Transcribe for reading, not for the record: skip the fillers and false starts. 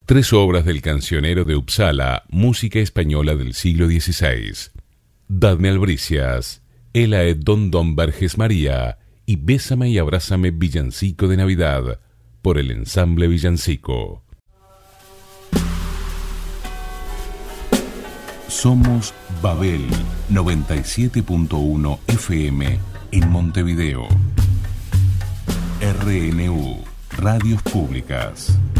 3 obras del cancionero de Uppsala, música española del siglo XVI. Dadme albricias, Ela et Don Verges María y Bésame y abrázame, villancico de Navidad, por el ensamble Villancico. Somos Babel 97.1 FM en Montevideo. RNU, Radios Públicas.